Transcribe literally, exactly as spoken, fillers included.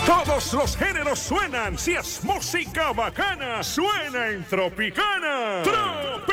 Todos los géneros suenan. Si es música bacana, suena en Tropicana. Tropicana.